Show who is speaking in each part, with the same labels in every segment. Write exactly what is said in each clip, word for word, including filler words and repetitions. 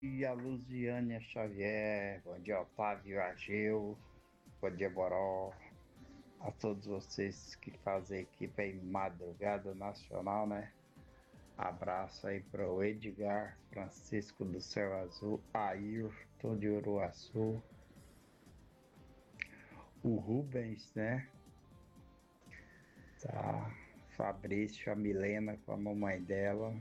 Speaker 1: dia, Luziânia Xavier, bom dia, Otávio Ageu, bom dia, Boró, a todos vocês que fazem equipe aí Madrugada Nacional, né? Abraço aí para o Edgar, Francisco do Céu Azul, Ayrton de Uruaçu, o Rubens, né? Tá, Fabrício, a Milena com a mamãe dela,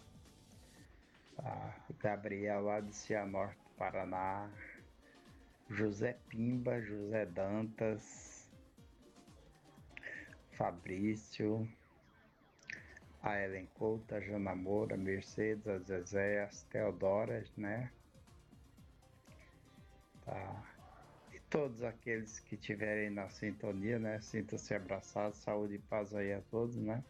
Speaker 1: tá, Gabriel lá de Cianorte, Paraná, José Pimba, José Dantas, Fabrício, a Ellen Couto, a Jana Moura, a Mercedes, a Zezé, as Teodoras, né? Tá. E todos aqueles que estiverem na sintonia, né? Sintam-se abraçados, saúde e paz aí a todos, né?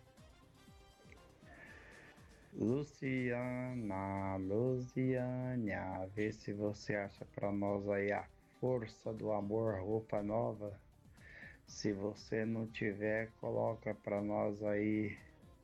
Speaker 1: Luciana, Luciana, vê se você acha para nós aí a força do amor, roupa nova. Se você não tiver, coloca para nós aí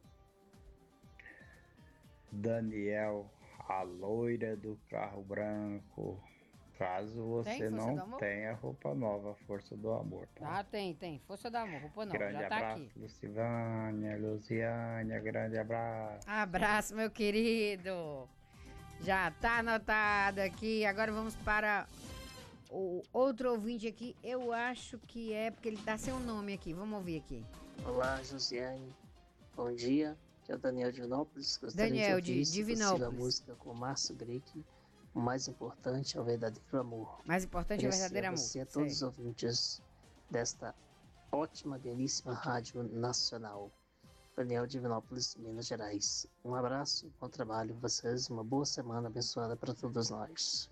Speaker 1: Daniel, a loira do carro branco. Caso
Speaker 2: Tem
Speaker 1: você
Speaker 2: Força do
Speaker 1: não
Speaker 2: Amor?
Speaker 1: tenha roupa nova, força do amor, tá?
Speaker 2: Ah, tem, tem. Força do Amor, roupa nova,
Speaker 1: Grande
Speaker 2: já tá
Speaker 1: abraço,
Speaker 2: aqui.
Speaker 1: Lucivânia, Luciânia, grande abraço.
Speaker 2: Abraço, meu querido. Já tá anotado aqui. Agora vamos para o outro ouvinte aqui. Eu acho que é porque ele dá seu nome aqui. Vamos ouvir aqui.
Speaker 3: Olá, Josiane. Bom dia. Aqui é o Daniel de Vinópolis. Gostaria de
Speaker 2: Daniel,
Speaker 3: ouvir,
Speaker 2: de
Speaker 3: se possível, a
Speaker 2: Divinópolis.
Speaker 3: música com Márcio Greco. O mais importante é o verdadeiro amor.
Speaker 2: Mais importante é o
Speaker 3: Agradecer
Speaker 2: verdadeiro
Speaker 3: a
Speaker 2: amor.
Speaker 3: você e a todos os
Speaker 2: Sei.
Speaker 3: ouvintes desta ótima, belíssima rádio nacional. Daniel de Vinópolis, Minas Gerais. Um abraço, bom trabalho a vocês, uma boa semana abençoada para todos nós.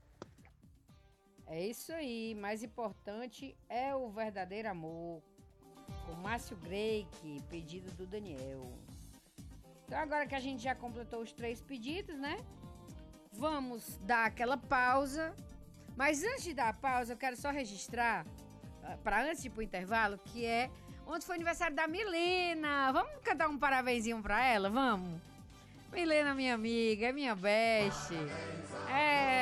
Speaker 2: É isso aí. Mais importante é o verdadeiro amor. Com Márcio Greik, pedido do Daniel. Então agora que a gente já completou os três pedidos, né? Vamos dar aquela pausa. Mas antes de dar a pausa, eu quero só registrar, para antes de ir pro intervalo, que é ontem foi aniversário da Milena. Vamos cantar um parabenzinho pra ela? Vamos? Milena, minha amiga, é minha best. É.